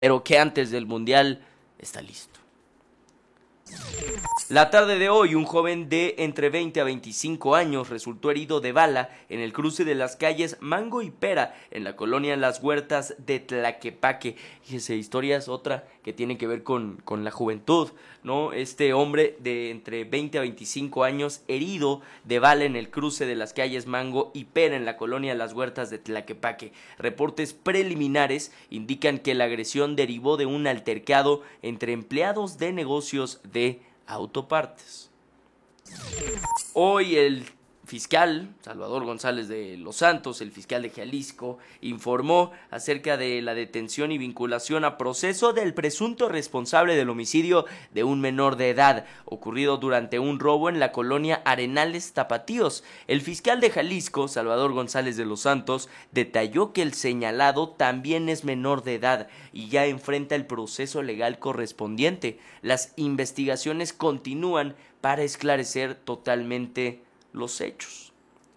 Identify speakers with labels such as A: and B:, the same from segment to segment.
A: pero que antes del Mundial está listo. La tarde de hoy, un joven de entre 20 a 25 años resultó herido de bala en el cruce de las calles Mango y Pera, en la colonia Las Huertas de Tlaquepaque. Y esa historia es otra que tiene que ver con la juventud, ¿no? Este hombre de entre 20 a 25 años herido de bala en el cruce de las calles Mango y Pera, en la colonia Las Huertas de Tlaquepaque. Reportes preliminares indican que la agresión derivó de un altercado entre empleados de negocios de autopartes. Hoy el fiscal Salvador González de los Santos, el fiscal de Jalisco, informó acerca de la detención y vinculación a proceso del presunto responsable del homicidio de un menor de edad ocurrido durante un robo en la colonia Arenales Tapatíos. El fiscal de Jalisco, Salvador González de los Santos, detalló que el señalado también es menor de edad y ya enfrenta el proceso legal correspondiente. Las investigaciones continúan para esclarecer totalmente los hechos.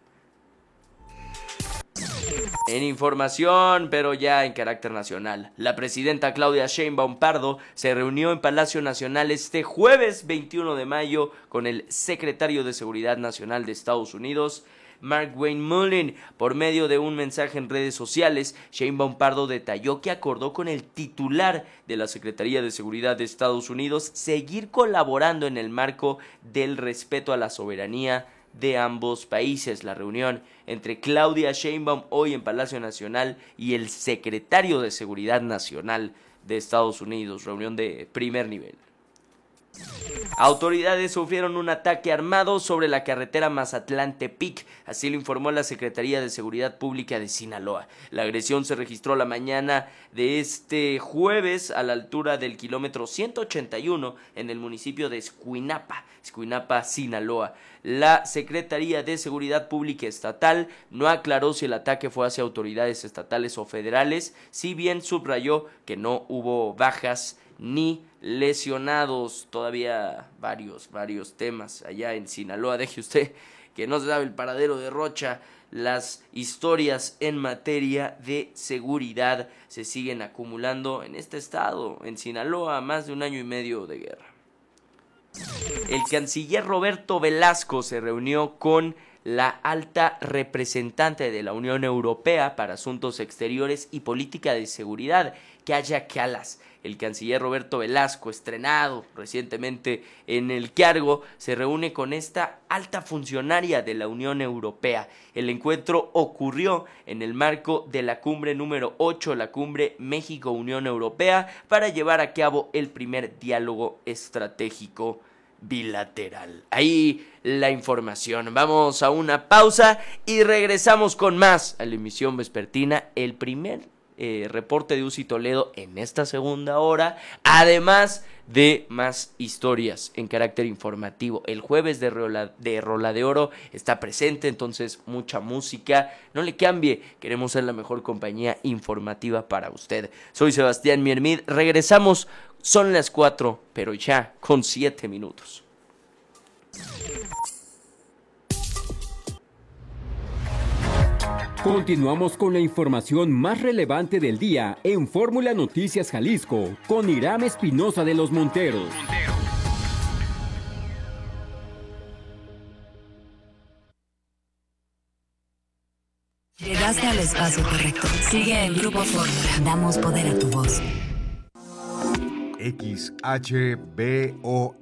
A: En información, pero ya en carácter nacional, la presidenta Claudia Sheinbaum Pardo se reunió en Palacio Nacional este jueves 21 de mayo con el secretario de Seguridad Nacional de Estados Unidos, Mark Wayne Mullen. Por medio de un mensaje en redes sociales, Sheinbaum Pardo detalló que acordó con el titular de la Secretaría de Seguridad de Estados Unidos seguir colaborando en el marco del respeto a la soberanía de ambos países. La reunión entre Claudia Sheinbaum hoy en Palacio Nacional y el secretario de Seguridad Nacional de Estados Unidos, reunión de primer nivel. Autoridades sufrieron un ataque armado sobre la carretera Mazatlán-Tepic, así lo informó la Secretaría de Seguridad Pública de Sinaloa. La agresión se registró la mañana de este jueves a la altura del kilómetro 181 en el municipio de Escuinapa, Sinaloa. La Secretaría de Seguridad Pública Estatal no aclaró si el ataque fue hacia autoridades estatales o federales, si bien subrayó que no hubo bajas ni lesionados. Todavía varios temas allá en Sinaloa. Deje usted que no se sabe el paradero de Rocha. Las historias en materia de seguridad se siguen acumulando en este estado, en Sinaloa, más de un año y medio de guerra. El canciller Roberto Velasco se reunió con la alta representante de la Unión Europea para Asuntos Exteriores y Política de Seguridad, Kaja Kallas. El canciller Roberto Velasco, estrenado recientemente en el cargo, se reúne con esta alta funcionaria de la Unión Europea. El encuentro ocurrió en el marco de la cumbre número 8, la cumbre México-Unión Europea, para llevar a cabo el primer diálogo estratégico bilateral. Ahí la información. Vamos a una pausa y regresamos con más a la emisión vespertina, el primer reporte de Uzi Toledo en esta segunda hora, además de más historias en carácter informativo. El jueves de Rola de Oro está presente, entonces mucha música. No le cambie, queremos ser la mejor compañía informativa para usted. Soy Sebastián Miermid, regresamos. Son las 4, pero ya con 7 minutos.
B: Continuamos con la información más relevante del día en Fórmula Noticias Jalisco con Iram Espinosa de los Monteros.
C: Llegaste al espacio correcto. Sigue el Grupo Fórmula. Damos poder a tu voz.
D: XHBON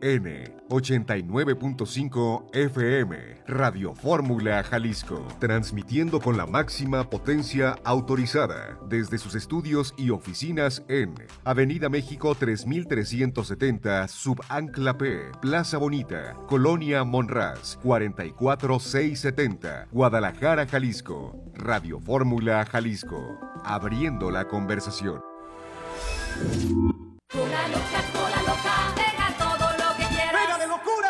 D: 89.5 FM, Radio Fórmula Jalisco, transmitiendo con la máxima potencia autorizada desde sus estudios y oficinas en Avenida México 3370, Subancla P, Plaza Bonita, Colonia Monraz, 44670, Guadalajara, Jalisco. Radio Fórmula Jalisco, abriendo la conversación.
E: Cola loca, pega todo lo que quieras. ¡Pega de locura!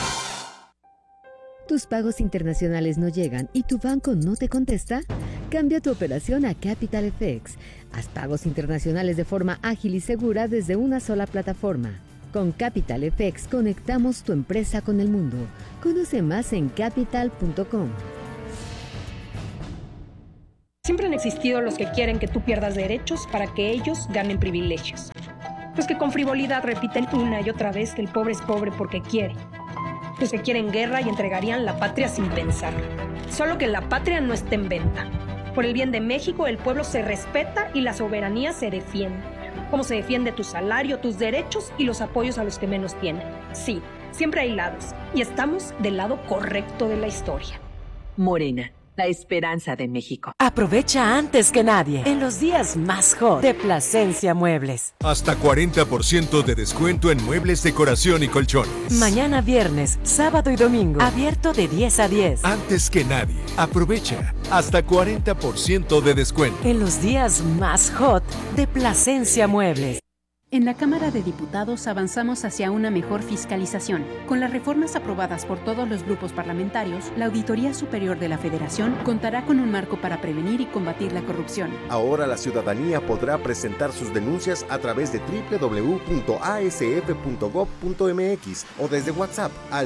F: ¿Tus pagos internacionales no llegan y tu banco no te contesta? Cambia tu operación a Capital FX. Haz pagos internacionales de forma ágil y segura desde una sola plataforma. Con Capital FX conectamos tu empresa con el mundo. Conoce más en capital.com.
G: Siempre han existido los que quieren que tú pierdas derechos para que ellos ganen privilegios. Los que con frivolidad repiten una y otra vez que el pobre es pobre porque quiere. Los que quieren guerra y entregarían la patria sin pensar. Solo que la patria no está en venta. Por el bien de México, el pueblo se respeta y la soberanía se defiende. Como se defiende tu salario, tus derechos y los apoyos a los que menos tienen. Sí, siempre hay lados. Y estamos del lado correcto de la historia.
H: Morena, la esperanza de México.
I: Aprovecha antes que nadie en los días más hot de Plasencia Muebles.
J: Hasta 40% de descuento en muebles, decoración y colchones.
I: Mañana viernes, sábado y domingo, abierto de 10 a 10.
J: Antes que nadie, aprovecha hasta 40% de descuento.
I: En los días más hot de Plasencia Muebles.
K: En la Cámara de Diputados avanzamos hacia una mejor fiscalización. Con las reformas aprobadas por todos los grupos parlamentarios, la Auditoría Superior de la Federación contará con un marco para prevenir y combatir la corrupción.
L: Ahora la ciudadanía podrá presentar sus denuncias a través de www.asf.gov.mx o desde WhatsApp al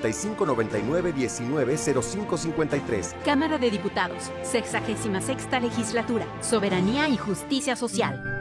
L: 5599-190553.
K: Cámara de Diputados, 66ª Legislatura, Soberanía y Justicia Social.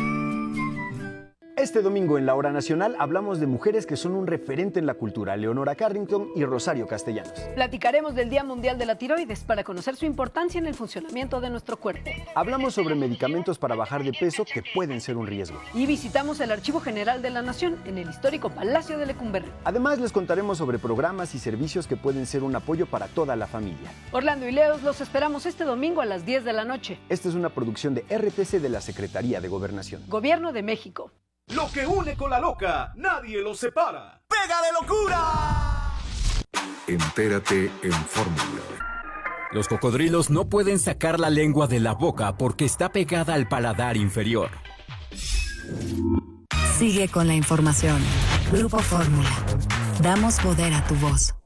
M: Este domingo en la Hora Nacional hablamos de mujeres que son un referente en la cultura, Leonora Carrington y Rosario Castellanos.
N: Platicaremos del Día Mundial de la Tiroides para conocer su importancia en el funcionamiento de nuestro cuerpo.
M: Hablamos sobre medicamentos para bajar de peso que pueden ser un riesgo.
N: Y visitamos el Archivo General de la Nación en el histórico Palacio de Lecumberri.
M: Además les contaremos sobre programas y servicios que pueden ser un apoyo para toda la familia.
N: Orlando y Leos los esperamos este domingo a las 10 de la noche.
M: Esta es una producción de RTC de la Secretaría de Gobernación.
N: Gobierno de México.
O: Lo que une con la loca, nadie lo separa. ¡Pega de locura!
D: Entérate en Fórmula.
B: Los cocodrilos no pueden sacar la lengua de la boca porque está pegada al paladar inferior.
C: Sigue con la información. Grupo Fórmula. Damos poder a tu voz.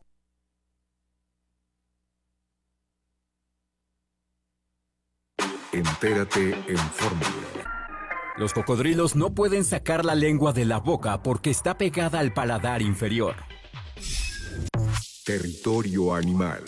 D: Entérate en Fórmula.
B: Los cocodrilos no pueden sacar la lengua de la boca porque está pegada al paladar inferior.
D: Territorio animal.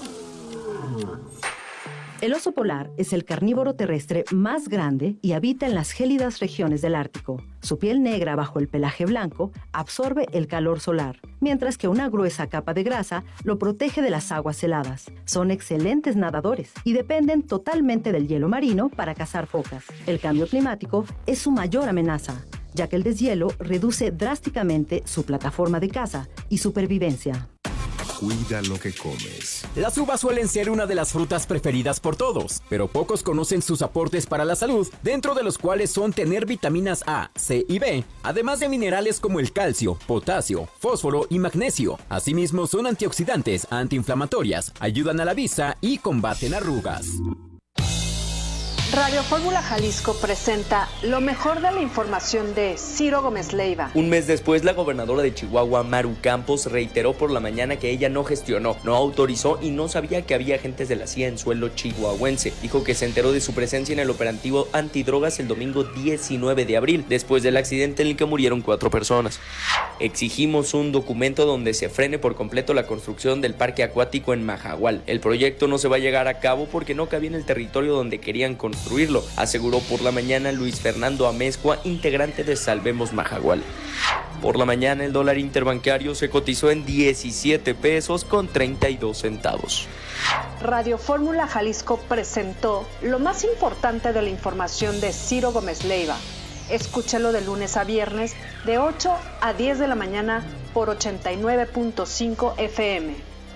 P: El oso polar es el carnívoro terrestre más grande y habita en las gélidas regiones del Ártico. Su piel negra bajo el pelaje blanco absorbe el calor solar, mientras que una gruesa capa de grasa lo protege de las aguas heladas. Son excelentes nadadores y dependen totalmente del hielo marino para cazar focas. El cambio climático es su mayor amenaza, ya que el deshielo reduce drásticamente su plataforma de caza y supervivencia.
D: Cuida lo que comes.
B: Las uvas suelen ser una de las frutas preferidas por todos, pero pocos conocen sus aportes para la salud, dentro de los cuales son tener vitaminas A, C y B, además de minerales como el calcio, potasio, fósforo y magnesio. Asimismo, son antioxidantes, antiinflamatorias, ayudan a la vista y combaten arrugas.
Q: Radio Fórmula Jalisco presenta lo mejor de la información de Ciro Gómez Leiva.
A: Un mes después, la gobernadora de Chihuahua, Maru Campos, reiteró por la mañana que ella no gestionó, no autorizó y no sabía que había agentes de la CIA en suelo chihuahuense. Dijo que se enteró de su presencia en el operativo antidrogas el domingo 19 de abril, después del accidente en el que murieron 4 personas. Exigimos un documento donde se frene por completo la construcción del parque acuático en Majahual. El proyecto no se va a llegar a cabo porque no cabía en el territorio donde querían construirlo, aseguró por la mañana Luis Fernando Amezcua, integrante de Salvemos Majahual. Por la mañana el dólar interbancario se cotizó en 17 pesos con 32 centavos.
Q: Radio Fórmula Jalisco presentó lo más importante de la información de Ciro Gómez Leiva. Escúchalo de lunes a viernes de 8 a 10 de la mañana por 89.5 FM.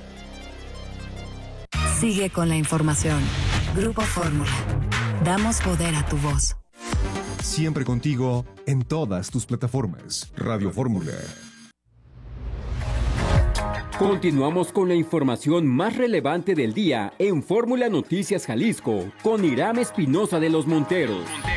C: Sigue con la información. Grupo Fórmula. Damos poder a tu voz.
D: Siempre contigo en todas tus plataformas. Radio Fórmula.
B: Continuamos con la información más relevante del día en Fórmula Noticias Jalisco con Irán Espinosa de los Monteros.